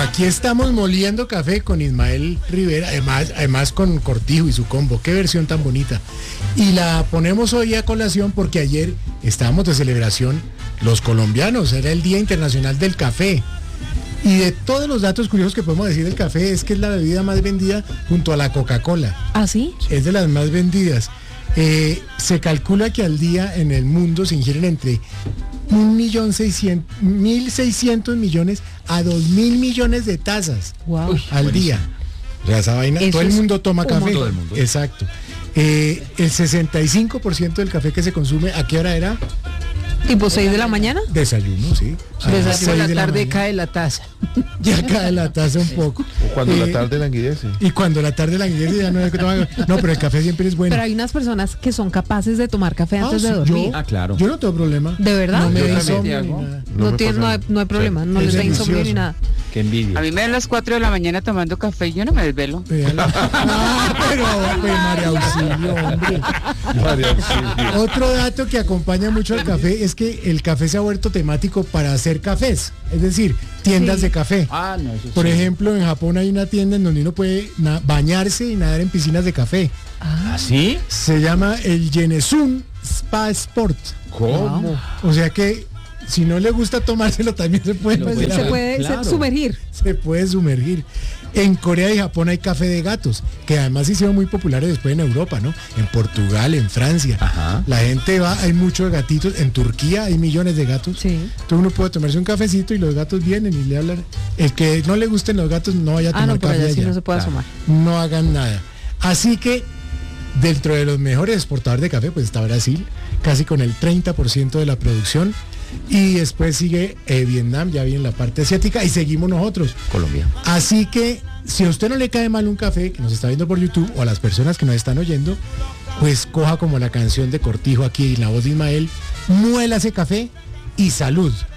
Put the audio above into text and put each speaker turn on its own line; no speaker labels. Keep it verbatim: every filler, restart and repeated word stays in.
Aquí estamos moliendo café con Ismael Rivera, además, además con Cortijo y su combo. Qué versión tan bonita. Y la ponemos hoy a colación porque ayer estábamos de celebración los colombianos, era el Día Internacional del Café. Y de todos los datos curiosos que podemos decir del café es que es la bebida más vendida junto a la Coca-Cola.
¿Ah, sí?
Es de las más vendidas. Eh, se calcula que al día en el mundo se ingieren entre un millón seiscientos, mil seiscientos millones a dos mil millones de tazas
Wow.
Uy, al buenísimo. Día. O sea, esa vaina,
Eso
todo el mundo toma
un
café.
montón.
Todo el mundo.
Exacto. Eh, el sesenta y cinco por ciento del café que se consume, ¿a qué hora era?
¿Tipo seis de la mañana?
Desayuno, sí. A las
Después
seis
la
de
tarde
mañana.
cae la taza.
Ya cae la taza un poco.
O cuando
Eh,
la tarde languidece.
Y cuando la tarde languidece ya no hay que tomar. No, pero el café siempre es bueno.
Pero hay unas personas que son capaces de tomar café
Ah,
antes
sí,
de dormir.
Ah, claro.
Yo no tengo problema.
¿De verdad?
No me
Yo
da
también,
insomnio ni
Tiago.
nada.
No,
No me
tiene,
pasa
no, hay,
nada.
no hay problema, no
Es
les da insomnio ni
delicioso.
nada.
Qué envidia.
A mí me dan las cuatro de la mañana tomando café y yo no me desvelo.
Véala. Ah, pero pues, María Auxilio, hombre.
María Auxilio.
Otro dato que acompaña mucho al café es que el café se ha vuelto temático para hacer cafés, es decir, tiendas
Sí.
de café.
Ah, no, eso
Por
sí.
ejemplo, en Japón hay una tienda en donde uno puede na- bañarse y nadar en piscinas de café.
¿Ah, sí?
Se llama el Yenesun Spa Sport.
¿Cómo?
O sea que si no le gusta tomárselo también se puede,
Lo
pues,
puede
Se
Claro,
puede se-
claro.
sumergir.
se puede sumergir. En Corea y Japón hay café de gatos, que además se hicieron muy populares después en Europa, ¿no? En Portugal, en Francia.
Ajá.
La gente va, hay muchos gatitos. En Turquía hay millones de gatos.
Sí.
Entonces uno puede tomarse un cafecito y los gatos vienen y le hablan. El que no le gusten los gatos no vaya a
Ah,
tomar
no, por
café
allá sí
allá.
no se puede
Claro.
asomar.
No hagan nada. Así que dentro de los mejores exportadores de café, pues está Brasil, casi con el treinta por ciento de la producción. Y después sigue eh, Vietnam, ya viene la parte asiática, y seguimos nosotros.
Colombia.
Así que si a usted no le cae mal un café, que nos está viendo por YouTube, o a las personas que nos están oyendo, pues coja como la canción de Cortijo aquí, en la voz de Ismael, muela ese café y salud.